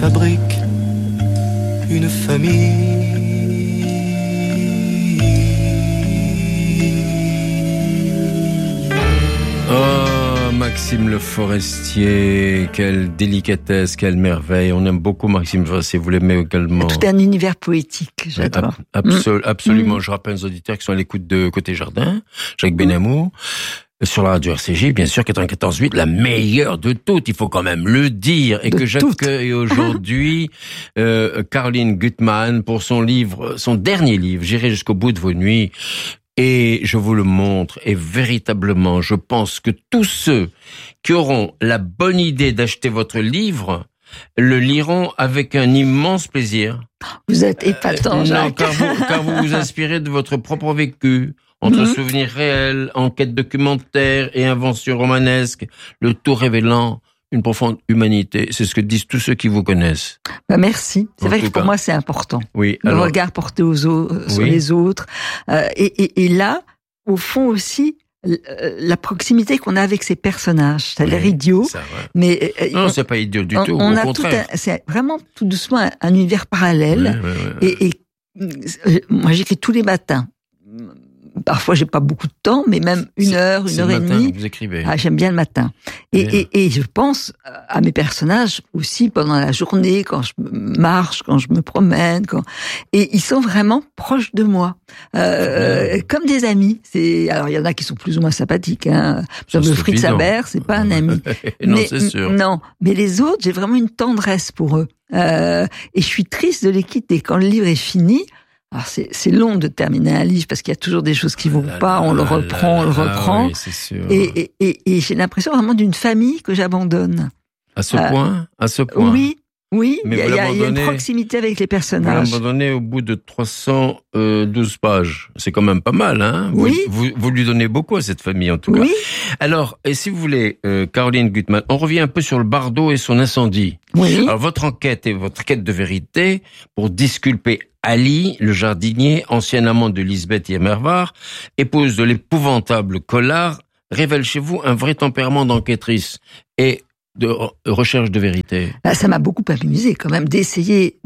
fabrique une famille. Oh, Maxime Le Forestier, quelle délicatesse, quelle merveille. On aime beaucoup Maxime Le Forestier, vous l'aimez également. Tout un univers poétique, j'adore. Absolument, je rappelle aux auditeurs qui sont à l'écoute de Côté Jardin, Jacques Benamou, sur la radio RCJ, bien sûr, 94.8, la meilleure de toutes, il faut quand même le dire, et que j'accueille aujourd'hui Caroline Gutmann pour son dernier livre, J'irai jusqu'au bout de vos nuits. Et je vous le montre, et véritablement, je pense que tous ceux qui auront la bonne idée d'acheter votre livre le liront avec un immense plaisir. Vous êtes épatant, Jacques. Car vous vous inspirez de votre propre vécu, entre souvenirs réels, enquêtes documentaires et inventions romanesques, le tout révélant une profonde humanité. C'est ce que disent tous ceux qui vous connaissent. Merci. C'est vrai que pour moi, c'est important. Oui. Le regard porté sur les autres. Et là, au fond aussi, la proximité qu'on a avec ces personnages. Ça a l'air idiot. Mais non, c'est pas idiot du tout. Au contraire. C'est vraiment tout doucement un univers parallèle. Et moi, j'écris tous les matins. Parfois, j'ai pas beaucoup de temps, mais même une heure et demie. Vous écrivez. Ah, j'aime bien le matin. Et je pense à mes personnages aussi pendant la journée, quand je marche, quand je me promène, et ils sont vraiment proches de moi, comme des amis. Alors, il y en a qui sont plus ou moins sympathiques, hein. Comme le Fritz Haber, c'est pas un ami. Non, c'est sûr. Non. Mais les autres, j'ai vraiment une tendresse pour eux. Et je suis triste de les quitter. Quand le livre est fini, alors c'est long de terminer un livre parce qu'il y a toujours des choses qui vont pas, on le reprend. Oui, c'est sûr. Et j'ai l'impression vraiment d'une famille que j'abandonne. À ce point? Oui, mais il y a une proximité avec les personnages. Vous l'abandonnez au bout de 312 pages. C'est quand même pas mal, hein? Oui. Vous lui donnez beaucoup à cette famille, en tout cas. Alors, et si vous voulez, Caroline Gutmann, on revient un peu sur le Bardo et son incendie. Oui. Alors, votre enquête et votre quête de vérité pour disculper Ali, le jardinier, ancien amant de Lisbeth Yemervar, épouse de l'épouvantable Collard, révèle chez vous un vrai tempérament d'enquêtrice et de recherche de vérité. Ça m'a beaucoup amusé quand même d'essayer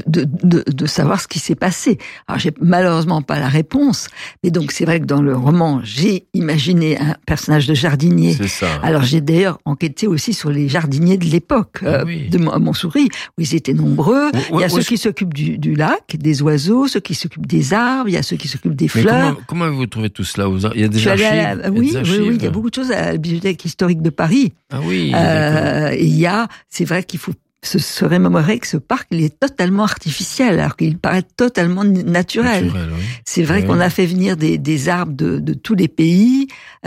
de savoir ce qui s'est passé. Alors j'ai malheureusement pas la réponse, mais donc c'est vrai que dans le roman j'ai imaginé un personnage de jardinier. C'est ça. Alors j'ai d'ailleurs enquêté aussi sur les jardiniers de l'époque de Montsouris, où ils étaient nombreux. Il y a ceux qui s'occupent du lac, des oiseaux, ceux qui s'occupent des arbres, il y a ceux qui s'occupent des fleurs. Comment vous trouvez tout cela? Il y a des archives? Oui, il y a beaucoup de choses à la Bibliothèque historique de Paris. Ah oui. C'est vrai qu'il faut se remémorer que ce parc, il est totalement artificiel, alors qu'il paraît totalement naturel. C'est vrai qu'on a fait venir des arbres de tous les pays.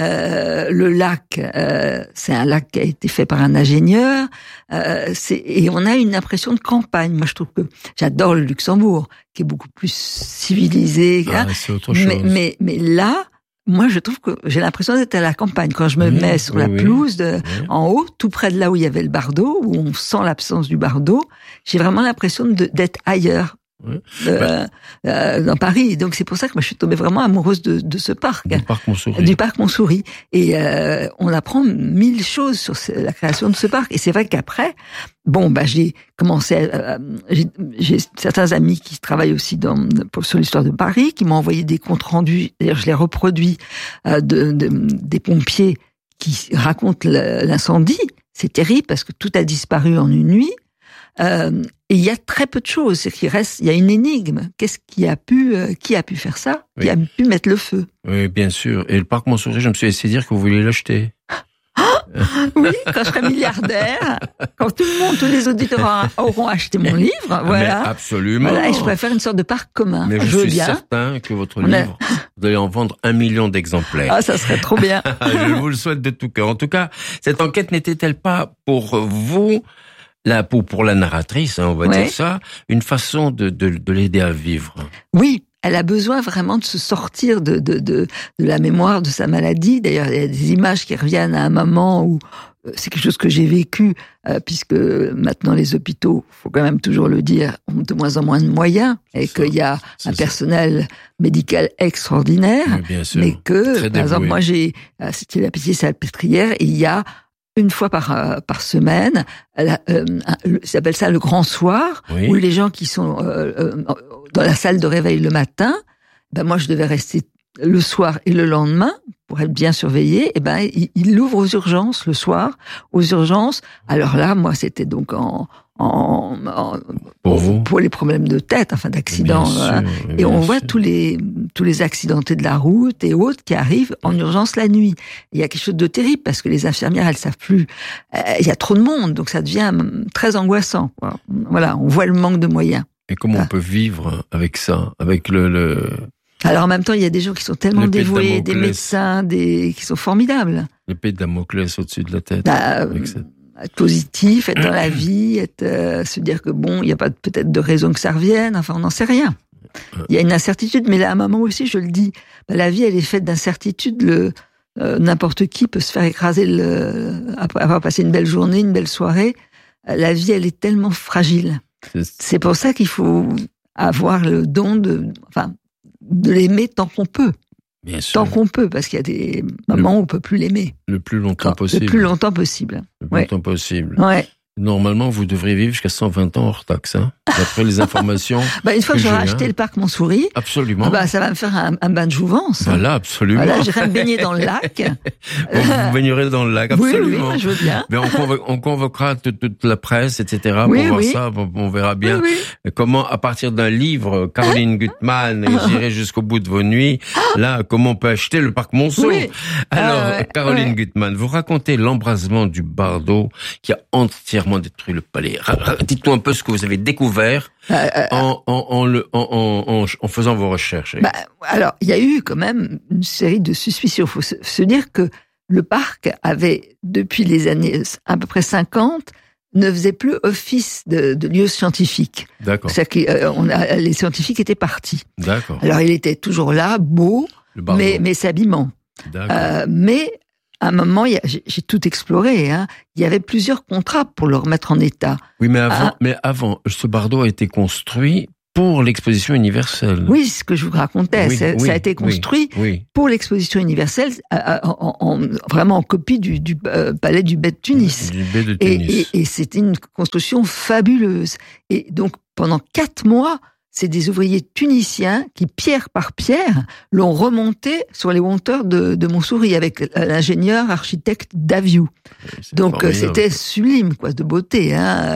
Le lac, c'est un lac qui a été fait par un ingénieur. Et on a une impression de campagne. Moi, je trouve que j'adore le Luxembourg, qui est beaucoup plus civilisé. C'est autre chose. Mais là, moi, je trouve que j'ai l'impression d'être à la campagne. Quand je me mets sur la pelouse en haut, tout près de là où il y avait le bardeau, où on sent l'absence du bardeau, j'ai vraiment l'impression d'être ailleurs. Dans Paris. Donc c'est pour ça que moi je suis tombée vraiment amoureuse de ce parc. Du parc Montsouris. Et on apprend 1000 choses sur la création de ce parc. Et c'est vrai qu'après, j'ai commencé j'ai certains amis qui travaillent aussi sur l'histoire de Paris, qui m'ont envoyé des comptes rendus. D'ailleurs, je les reproduis des pompiers qui racontent l'incendie. C'est terrible parce que tout a disparu en une nuit. Et il y a très peu de choses. C'est qu'il reste, il y a une énigme. Qui a pu faire ça? Qui a pu mettre le feu? Oui, bien sûr. Et le parc Montsouris, je me suis laissé dire que vous vouliez l'acheter. Oui, quand je serai milliardaire, quand tous les auditeurs auront acheté mon livre, voilà. Mais absolument. Voilà, et je pourrais faire une sorte de parc commun. Mais je suis certain que votre livre, vous allez en vendre 1 million d'exemplaires. Ah, ça serait trop bien. Je vous le souhaite de tout cœur. En tout cas, cette enquête n'était-elle pas pour vous, pour la narratrice, on va dire ça, une façon de l'aider à vivre? Oui. Elle a besoin vraiment de se sortir de la mémoire de sa maladie. D'ailleurs, il y a des images qui reviennent à un moment où c'est quelque chose que j'ai vécu, puisque maintenant les hôpitaux, faut quand même toujours le dire, ont de moins en moins de moyens, et qu'il y a un personnel médical extraordinaire, bien sûr. mais que, par exemple, moi c'était la Pitié-Salpêtrière, et il y a une fois par semaine. Ils appellent ça le grand soir, oui. où les gens qui sont dans la salle de réveil le matin, moi je devais rester le soir et le lendemain pour être bien surveillé. Et il l'ouvre aux urgences le soir, aux urgences. Alors là, moi c'était donc pour les problèmes de tête, enfin d'accidents, et on voit tous les accidentés de la route et autres qui arrivent en urgence la nuit. Il y a quelque chose de terrible parce que les infirmières elles savent plus, il y a trop de monde, donc ça devient très angoissant, quoi. Voilà, on voit le manque de moyens. Et comment on peut vivre avec ça, avec Alors en même temps, il y a des gens qui sont tellement dévoués, des médecins, qui sont formidables. L'épée de Damoclès au-dessus de la tête. Être positif, être dans la vie, se dire que il n'y a pas peut-être de raison que ça revienne, enfin on n'en sait rien. Il y a une incertitude, mais là à un moment aussi je le dis, la vie elle est faite d'incertitudes, n'importe qui peut se faire écraser après avoir passé une belle journée, une belle soirée. La vie elle est tellement fragile. C'est pour ça qu'il faut avoir le don de l'aimer tant qu'on peut. Bien sûr. Tant qu'on peut, parce qu'il y a des moments où on peut plus l'aimer. Le plus longtemps possible. Le plus longtemps possible. Le plus longtemps possible. Ouais. Normalement, vous devriez vivre jusqu'à 120 ans hors taxe, hein, d'après les informations. Une fois que j'aurai acheté le parc Montsouris. Absolument. Ça va me faire un bain de jouvence. Voilà, absolument. Voilà, j'irai me baigner dans le lac. Vous baignerez dans le lac, absolument. Oui, je veux bien. Mais on convoquera toute la presse, etc. pour voir ça. On verra bien comment, à partir d'un livre, Caroline Gutmann, et j'irai jusqu'au bout de vos nuits, là, comment on peut acheter le parc Montsouris. Alors, Caroline Gutmann, vous racontez l'embrasement du Bardo qui a entièrement détruit le palais. Dites-nous un peu ce que vous avez découvert en faisant vos recherches. Alors, il y a eu quand même une série de suspicions. Il faut se dire que le parc avait, depuis les années à peu près 50, ne faisait plus office de lieu scientifique. D'accord. C'est-à-dire que les scientifiques étaient partis. D'accord. Alors, il était toujours là, beau, mais s'habillement. D'accord. Mais à un moment, j'ai tout exploré. Il y avait plusieurs contrats pour le remettre en état. Oui, mais avant, ce Bardo a été construit pour l'exposition universelle. Oui, c'est ce que je vous racontais. Ça a été construit pour l'exposition universelle, vraiment en copie du palais du Bey de Tunis. Du Bey de Tunis. Et c'était une construction fabuleuse. Et donc, pendant 4 mois, c'est des ouvriers tunisiens qui, pierre par pierre, l'ont remonté sur les hauteurs de Montsouris avec l'ingénieur architecte Daviou. Donc c'était sublime, quoi, de beauté.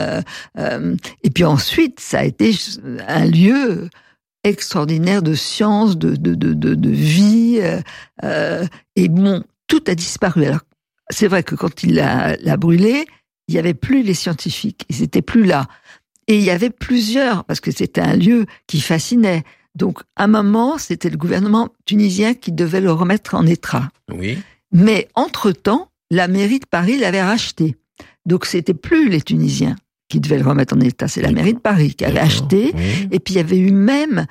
Et puis ensuite, ça a été un lieu extraordinaire de science, de vie. Et tout a disparu. Alors, c'est vrai que quand il l'a brûlé, il n'y avait plus les scientifiques. Ils n'étaient plus là. Et il y avait plusieurs, parce que c'était un lieu qui fascinait. Donc, à un moment, c'était le gouvernement tunisien qui devait le remettre en état. Oui. Mais entre-temps, la mairie de Paris l'avait racheté. Donc, c'était plus les Tunisiens qui devaient le remettre en état. C'est la mairie de Paris qui avait acheté. Oui. Et puis, il y avait eu même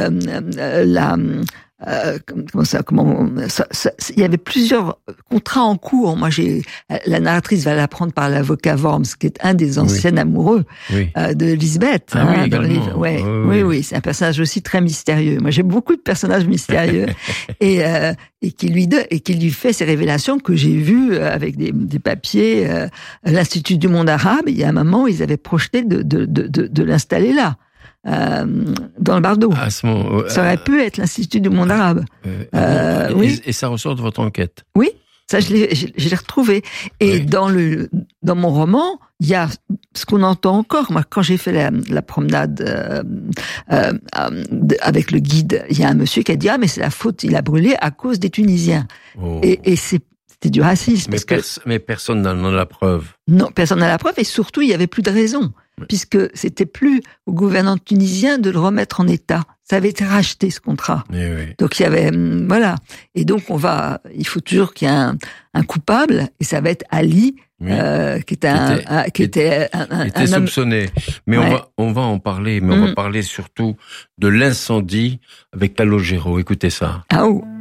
il y avait plusieurs contrats en cours. Moi, la narratrice va l'apprendre par l'avocat Worms, qui est un des anciens amoureux de Lisbeth. Dans le livre. Oui, c'est un personnage aussi très mystérieux. Moi, j'ai beaucoup de personnages mystérieux et qui lui fait ces révélations que j'ai vues avec des papiers. L'Institut du monde arabe, il y a un moment, ils avaient projeté de l'installer là. Dans le Bardo. Ça aurait pu être l'Institut du monde arabe. Oui. Et ça ressort de votre enquête. Oui, ça je l'ai retrouvé. Et dans mon roman, il y a ce qu'on entend encore. Moi, quand j'ai fait la promenade avec le guide, il y a un monsieur qui a dit mais c'est la faute, il a brûlé à cause des Tunisiens. Et c'était du racisme. Mais personne n'en a la preuve. Non, personne n'a la preuve, et surtout, il n'y avait plus de raison, puisque c'était plus au gouvernement tunisien de le remettre en état. Ça avait été racheté, ce contrat. Donc, il y avait, voilà. Et donc, il faut toujours qu'il y ait un coupable, et ça va être Ali, qui était un soupçonné. Mais on va en parler, mais on va parler surtout de l'incendie avec Calogero. Écoutez ça. Ah, oh.